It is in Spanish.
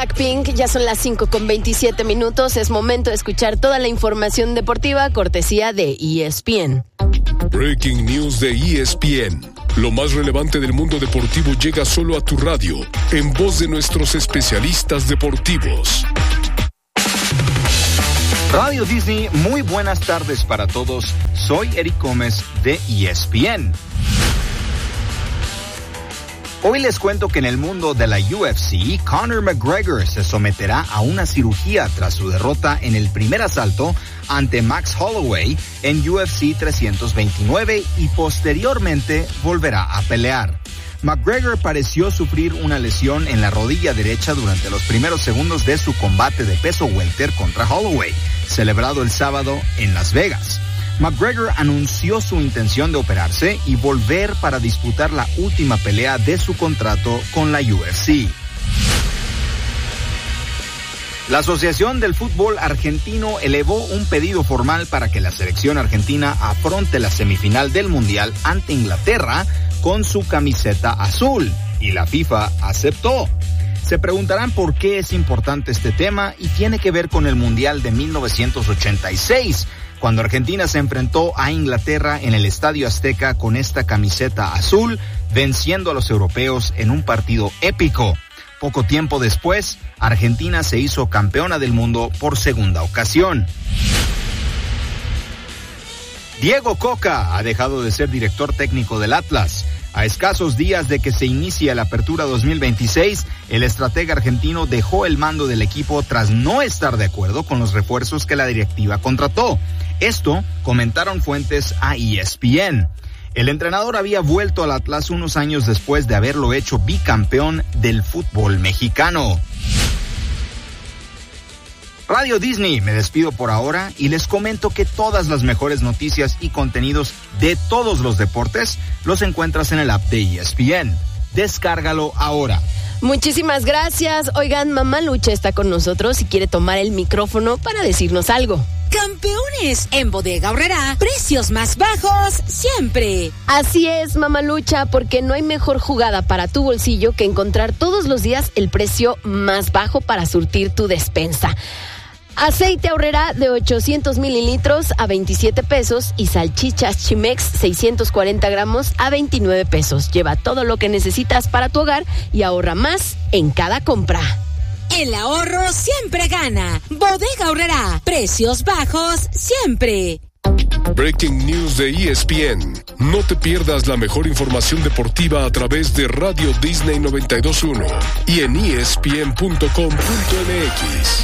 Blackpink, ya son las 5:27. Es momento de escuchar toda la información deportiva cortesía de ESPN. Breaking News de ESPN. Lo más relevante del mundo deportivo llega solo a tu radio, en voz de nuestros especialistas deportivos. Radio Disney, muy buenas tardes para todos. Soy Eric Gómez de ESPN. Hoy les cuento que en el mundo de la UFC, Conor McGregor se someterá a una cirugía tras su derrota en el primer asalto ante Max Holloway en UFC 329 y posteriormente volverá a pelear. McGregor pareció sufrir una lesión en la rodilla derecha durante los primeros segundos de su combate de peso welter contra Holloway, celebrado el sábado en Las Vegas. McGregor anunció su intención de operarse y volver para disputar la última pelea de su contrato con la UFC. La Asociación del Fútbol Argentino elevó un pedido formal para que la selección argentina afronte la semifinal del Mundial ante Inglaterra con su camiseta azul, y la FIFA aceptó. Se preguntarán por qué es importante este tema y tiene que ver con el Mundial de 1986, cuando Argentina se enfrentó a Inglaterra en el Estadio Azteca con esta camiseta azul, venciendo a los europeos en un partido épico. Poco tiempo después, Argentina se hizo campeona del mundo por segunda ocasión. Diego Coca ha dejado de ser director técnico del Atlas. A escasos días de que se inicie la apertura 2026, el estratega argentino dejó el mando del equipo tras no estar de acuerdo con los refuerzos que la directiva contrató. Esto comentaron fuentes a ESPN. El entrenador había vuelto al Atlas unos años después de haberlo hecho bicampeón del fútbol mexicano. Radio Disney, me despido por ahora y les comento que todas las mejores noticias y contenidos de todos los deportes los encuentras en el app de ESPN. Descárgalo ahora. Muchísimas gracias. Oigan, Mamá Lucha está con nosotros y quiere tomar el micrófono para decirnos algo. Campeones, en Bodega Aurrerá, precios más bajos siempre. Así es, Mamá Lucha, porque no hay mejor jugada para tu bolsillo que encontrar todos los días el precio más bajo para surtir tu despensa. Aceite Aurrerá de 800 mililitros a 27 pesos y salchichas Chimex 640 gramos a 29 pesos. Lleva todo lo que necesitas para tu hogar y ahorra más en cada compra. El ahorro siempre gana. Bodega Aurrerá, precios bajos siempre. Breaking News de ESPN. No te pierdas la mejor información deportiva a través de Radio Disney 92.1 y en ESPN.com.mx.